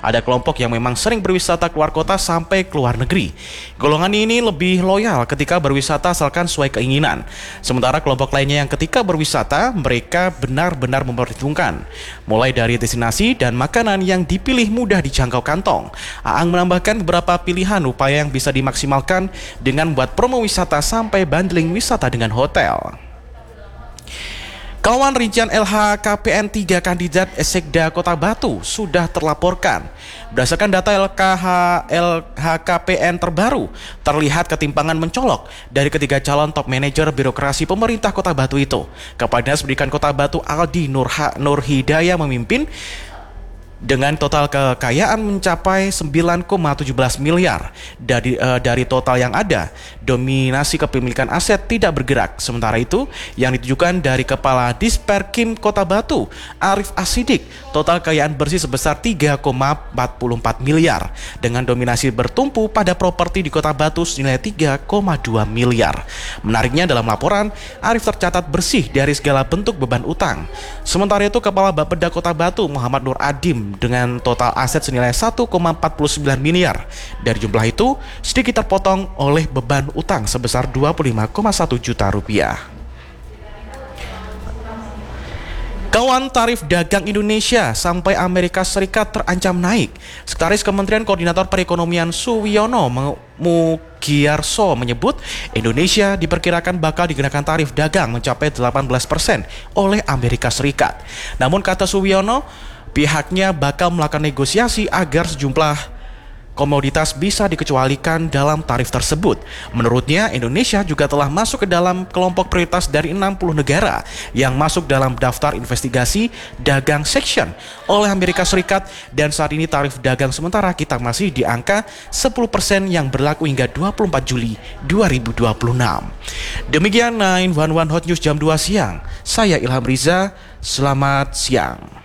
Ada kelompok yang memang sering berwisata keluar kota sampai keluar negeri. Golongan ini lebih loyal ketika berwisata asalkan sesuai keinginan. Sementara kelompok lainnya yang ketika berwisata, mereka benar-benar memperhitungkan. Mulai dari destinasi dan makanan yang dipilih mudah dijangkau kantong. Aang menambahkan beberapa pilihan upaya yang bisa dimaksimalkan dengan membuat promo wisata sampai bundling wisata dengan hotel. Kawan rincian LHKPN 3 kandidat Sekda Kota Batu sudah terlaporkan. Berdasarkan data LHKPN terbaru, terlihat ketimpangan mencolok dari ketiga calon top manajer birokrasi pemerintah Kota Batu itu. Kepala Dinas Pendidikan Kota Batu Aldi Nurhidayah memimpin dengan total kekayaan mencapai 9,17 miliar. Dari total yang ada, dominasi kepemilikan aset tidak bergerak. Sementara itu, yang ditujukan dari Kepala Disperkim Kota Batu, Arif Asidik, total kekayaan bersih sebesar 3,44 miliar, dengan dominasi bertumpu pada properti di Kota Batu senilai 3,2 miliar. Menariknya dalam laporan, Arif tercatat bersih dari segala bentuk beban utang. Sementara itu, Kepala Bapeda Kota Batu, Muhammad Nur Adim, dengan total aset senilai 1,49 miliar. Dari jumlah itu, sedikit terpotong oleh beban utang sebesar 25,1 juta rupiah. Kawan, tarif dagang Indonesia sampai Amerika Serikat terancam naik. Sekretaris Kementerian Koordinator Perekonomian Suwiono Mugiarso menyebut Indonesia diperkirakan bakal dikenakan tarif dagang mencapai 18% oleh Amerika Serikat. Namun kata Suwiono, pihaknya bakal melakukan negosiasi agar sejumlah komoditas bisa dikecualikan dalam tarif tersebut. Menurutnya, Indonesia juga telah masuk ke dalam kelompok prioritas dari 60 negara yang masuk dalam daftar investigasi dagang section oleh Amerika Serikat, dan saat ini tarif dagang sementara kita masih di angka 10% yang berlaku hingga 24 Juli 2026. Demikian 911 Hot News jam 2 siang. Saya Ilham Riza, selamat siang.